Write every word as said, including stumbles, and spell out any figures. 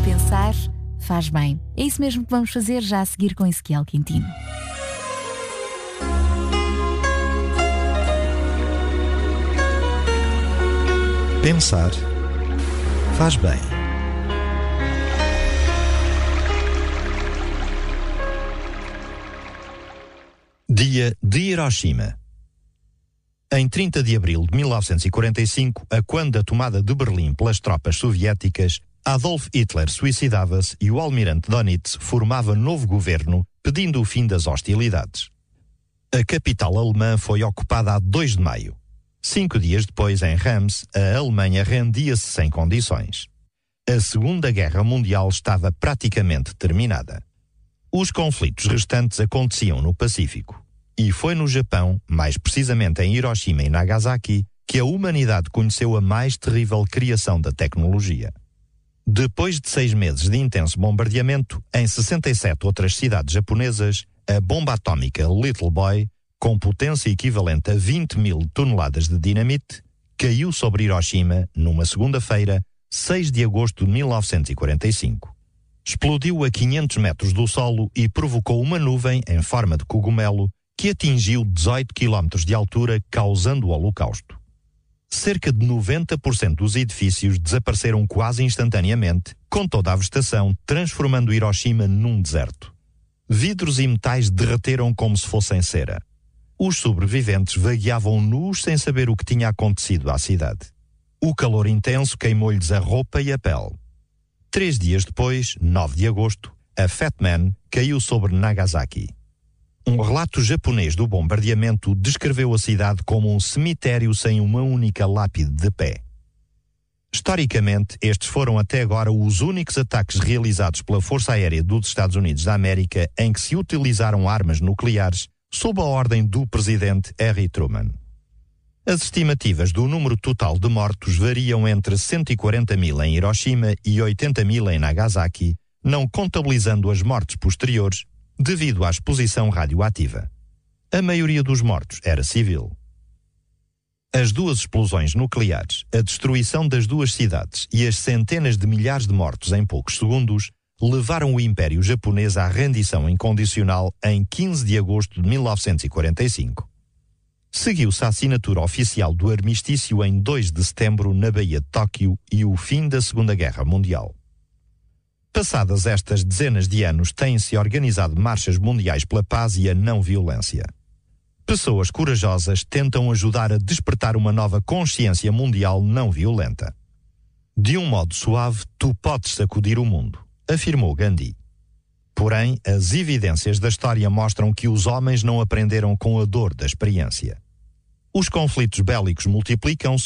Pensar faz bem. É isso mesmo que vamos fazer já a seguir com Ezequiel Quintino. Pensar faz bem. Dia de Hiroshima. Em trinta de abril de mil novecentos e quarenta e cinco, a quando da tomada de Berlim pelas tropas soviéticas, Adolf Hitler suicidava-se e o almirante Dönitz formava novo governo, pedindo o fim das hostilidades. A capital alemã foi ocupada a dois de maio. Cinco dias depois, em Reims, a Alemanha rendia-se sem condições. A Segunda Guerra Mundial estava praticamente terminada. Os conflitos restantes aconteciam no Pacífico. E foi no Japão, mais precisamente em Hiroshima e Nagasaki, que a humanidade conheceu a mais terrível criação da tecnologia. Depois de seis meses de intenso bombardeamento, em sessenta e sete outras cidades japonesas, a bomba atómica Little Boy, com potência equivalente a vinte mil toneladas de dinamite, caiu sobre Hiroshima numa segunda-feira, seis de agosto de mil novecentos e quarenta e cinco. Explodiu a quinhentos metros do solo e provocou uma nuvem em forma de cogumelo que atingiu dezoito quilómetros de altura, causando o holocausto. Cerca de noventa por cento dos edifícios desapareceram quase instantaneamente, com toda a vegetação, transformando Hiroshima num deserto. Vidros e metais derreteram como se fossem cera. Os sobreviventes vagueavam nus sem saber o que tinha acontecido à cidade. O calor intenso queimou-lhes a roupa e a pele. Três dias depois, nove de agosto, a Fat Man caiu sobre Nagasaki. Um relato japonês do bombardeamento descreveu a cidade como um cemitério sem uma única lápide de pé. Historicamente, estes foram até agora os únicos ataques realizados pela Força Aérea dos Estados Unidos da América em que se utilizaram armas nucleares sob a ordem do presidente Harry Truman. As estimativas do número total de mortos variam entre cento e quarenta mil em Hiroshima e oitenta mil em Nagasaki, não contabilizando as mortes posteriores, devido à exposição radioativa. A maioria dos mortos era civil. As duas explosões nucleares, a destruição das duas cidades e as centenas de milhares de mortos em poucos segundos levaram o Império Japonês à rendição incondicional em quinze de agosto de mil novecentos e quarenta e cinco. Seguiu-se a assinatura oficial do armistício em dois de setembro na Baía de Tóquio e o fim da Segunda Guerra Mundial. Passadas estas dezenas de anos, têm-se organizado marchas mundiais pela paz e a não violência. Pessoas corajosas tentam ajudar a despertar uma nova consciência mundial não violenta. De um modo suave, tu podes sacudir o mundo, afirmou Gandhi. Porém, as evidências da história mostram que os homens não aprenderam com a dor da experiência. Os conflitos bélicos multiplicam-se